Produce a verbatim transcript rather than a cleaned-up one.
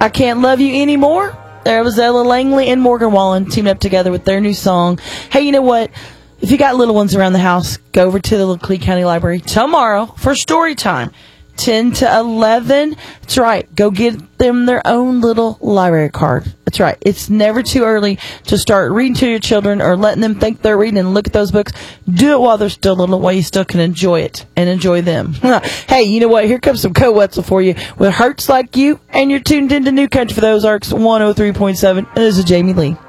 I Can't Love You Anymore. There was Ella Langley and Morgan Wallen teamed up together with their new song. Hey, you know what? If you got little ones around the house, go over to the Little Clee County Library tomorrow for story time. ten to eleven. That's right. Go get them their own little library card. That's right. It's never too early to start reading to your children or letting them think they're reading and look at those books. Do it while they're still little, while you still can enjoy it and enjoy them. Hey, you know what? Here comes some Co Wetzel for you with Hurts Like You, and you're tuned into New Country for the Ozarks one oh three point seven. And this is Jamie Lee.